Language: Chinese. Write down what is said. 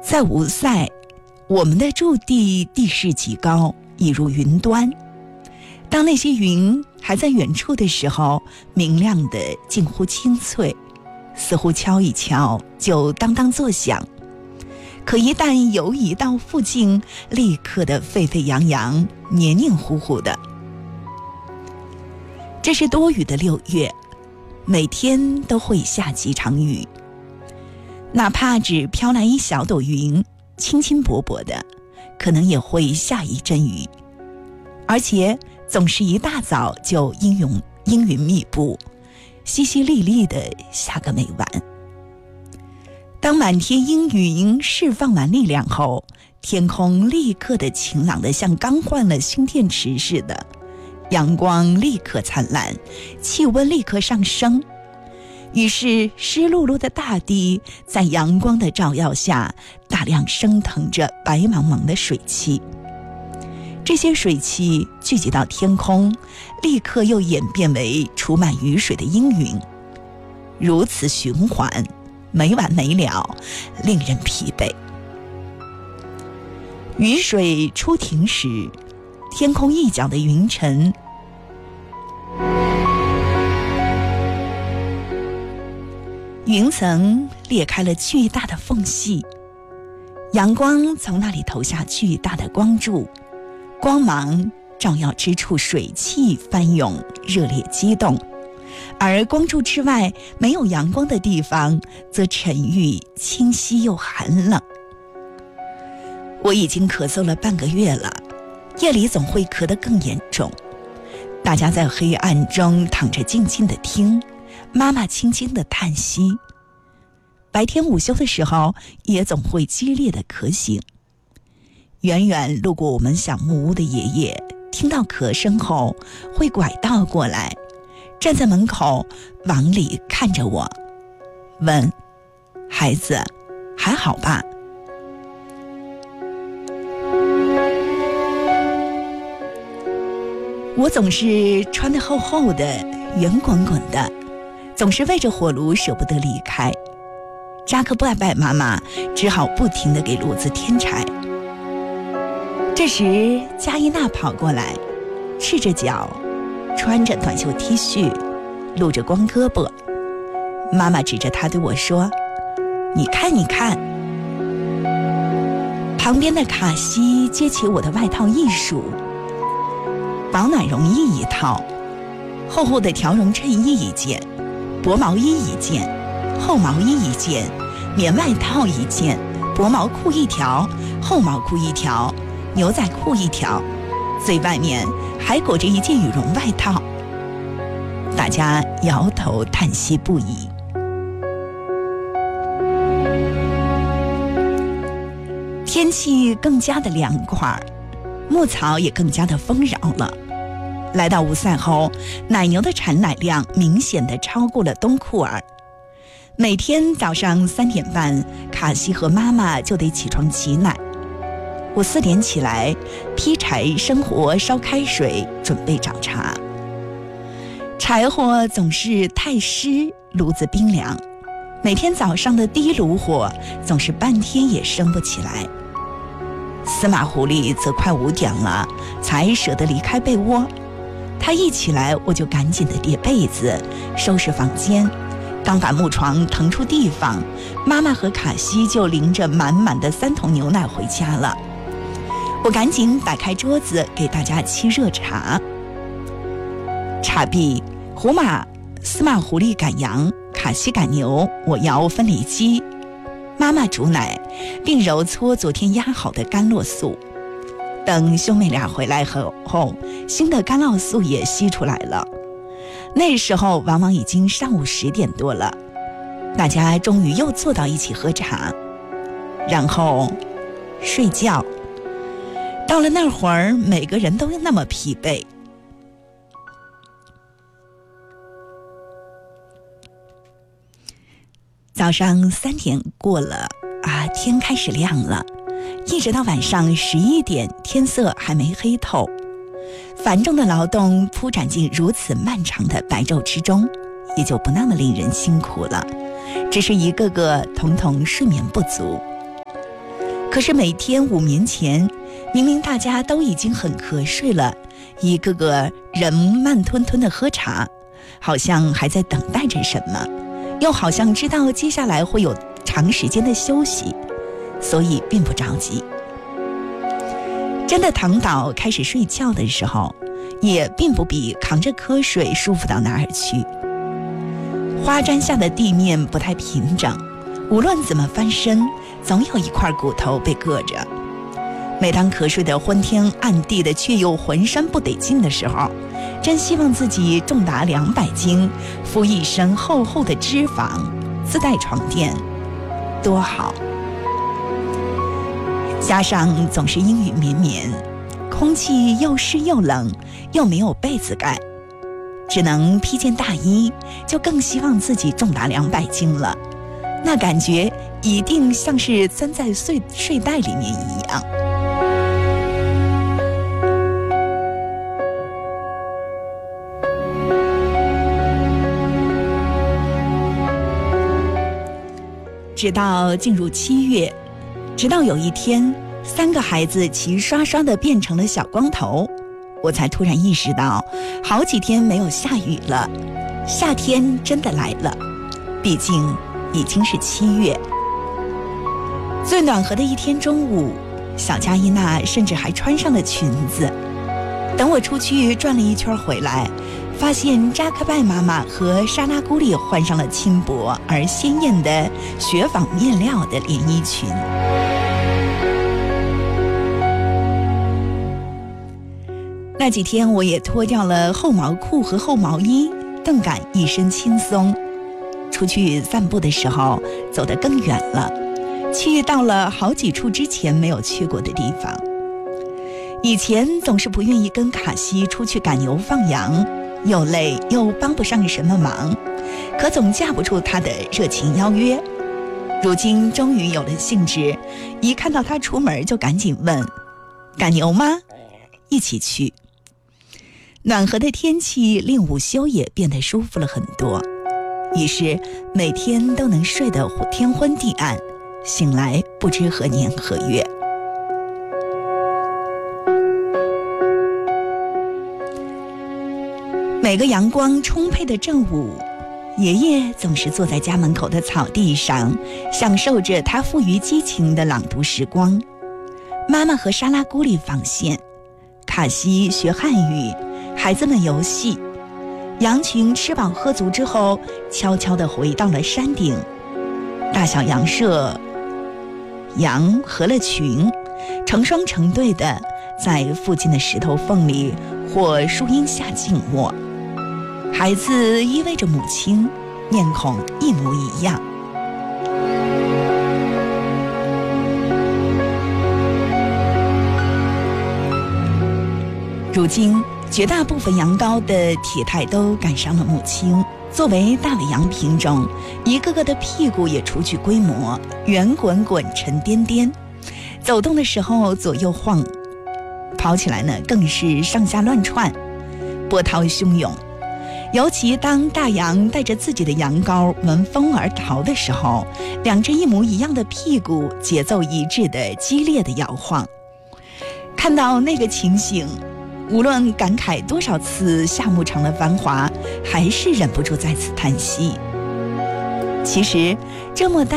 在吴塞，我们的驻地地势极高，已如云端。当那些云还在远处的时候，明亮的近乎清脆，似乎敲一敲就当当作响。可一旦游移到附近，立刻的沸沸扬扬，黏黏糊糊的。这是多雨的6月，每天都会下几场雨，哪怕只飘来一小朵云，轻轻薄薄的，可能也会下一阵雨，而且总是一大早就阴云密布，淅淅沥沥的下个没完。当满天阴云释放完力量后，天空立刻的晴朗的像刚换了新电池似的，阳光立刻灿烂，气温立刻上升。于是湿漉漉的大地在阳光的照耀下，大量升腾着白茫茫的水汽。这些水汽聚集到天空，立刻又演变为储满雨水的阴云，如此循环，没完没了，令人疲惫。雨水初停时，天空一角的云层裂开了巨大的缝隙，阳光从那里投下巨大的光柱，光芒照耀之处，水汽翻涌，热烈激动；而光柱之外没有阳光的地方，则沉郁清晰又寒冷。我已经咳嗽了半个月了，夜里总会咳得更严重。大家在黑暗中躺着静静地听，妈妈轻轻地叹息。白天午休的时候，也总会激烈地咳醒。远远路过我们小木屋的爷爷，听到咳声后，会拐道过来，站在门口往里看着我，问：“孩子，还好吧？”我总是穿得厚厚的，圆滚滚的，总是为着火炉舍不得离开。扎克伯拜妈妈只好不停地给炉子添柴。这时加伊娜跑过来，赤着脚，穿着短袖 T 恤，露着光胳膊。妈妈指着她对我说：“你看你看。”旁边的卡西接起我的外套一数，保暖绒衣一套，厚厚的条绒衬衣一件，薄毛衣一件，厚毛衣一件，棉外套一件，薄毛裤一条，厚毛裤一条，牛仔裤一条，最外面还裹着一件羽绒外套。大家摇头叹息不已。天气更加的凉快，牧草也更加的丰饶了。来到乌塞后，奶牛的产奶量明显的超过了东库尔。每天早上3点半，卡西和妈妈就得起床挤奶。我4点起来，劈柴、生火、烧开水，准备找茬。柴火总是太湿，炉子冰凉。每天早上的第一炉火总是半天也升不起来。司马狐狸则快5点了，才舍得离开被窝。他一起来，我就赶紧的叠被子，收拾房间。刚把木床腾出地方，妈妈和卡西就拎着满满的3桶牛奶回家了。我赶紧打开桌子，给大家沏热茶。茶毕，司马狐狸赶羊，卡西赶牛，我摇分离机，妈妈煮奶，并揉搓昨天压好的甘酪素。等兄妹俩回来后，新的甘酪素也吸出来了。那时候往往已经上午10点多了，大家终于又坐到一起喝茶，然后睡觉。到了那会儿，每个人都那么疲惫。早上3点过了天开始亮了，一直到晚上11点，天色还没黑透。繁重的劳动铺展进如此漫长的白昼之中，也就不那么令人辛苦了，只是一个个统统睡眠不足。 可是每天午眠前，明明大家都已经很瞌睡了，一个个人慢吞吞地喝茶，好像还在等待着什么，又好像知道接下来会有长时间的休息，所以并不着急。真的躺倒开始睡觉的时候，也并不比扛着瞌睡舒服到哪儿去。花毡下的地面不太平整，无论怎么翻身，总有一块骨头被硌着。每当瞌睡得昏天暗地的，却又浑身不得劲的时候，真希望自己重达200斤，敷一身厚厚的脂肪，自带床垫，多好。加上总是阴雨绵绵，空气又湿又冷，又没有被子盖，只能披件大衣，就更希望自己重达200斤了。那感觉一定像是钻在睡袋里面一样。直到进入7月，直到有一天3个孩子齐刷刷地变成了小光头，我才突然意识到，好几天没有下雨了，夏天真的来了。毕竟已经是7月。最暖和的一天中午，小佳伊娜甚至还穿上了裙子。等我出去转了一圈回来，发现扎克拜妈妈和莎拉姑里换上了轻薄而鲜艳的雪纺面料的连衣裙。那几天我也脱掉了厚毛裤和厚毛衣，顿感一身轻松。出去散步的时候走得更远了，去到了好几处之前没有去过的地方。以前总是不愿意跟卡西出去赶牛放羊，又累又帮不上什么忙，可总架不住他的热情邀约。如今终于有了兴致，一看到他出门就赶紧问：赶牛吗？一起去。暖和的天气令午休也变得舒服了很多，于是每天都能睡得天昏地暗，醒来不知何年何月。每个阳光充沛的正午，爷爷总是坐在家门口的草地上，享受着他富于激情的朗读时光。妈妈和莎拉姑里纺线，卡西学汉语，孩子们游戏。羊群吃饱喝足之后，悄悄地回到了山顶。大小羊舍，羊合了群，成双成对的在附近的石头缝里或树荫下静卧。孩子依偎着母亲，面孔一模一样。如今绝大部分羊羔的体态都赶上了母亲，作为大尾羊品种，一个个的屁股也除去规模，圆滚滚沉甸甸，走动的时候左右晃，跑起来呢更是上下乱窜，波涛汹涌。尤其当大羊带着自己的羊羔闻风而逃的时候，两只一模一样的屁股节奏一致的激烈的摇晃。看到那个情形，无论感慨多少次夏牧场的繁华，还是忍不住再次叹息。其实这么大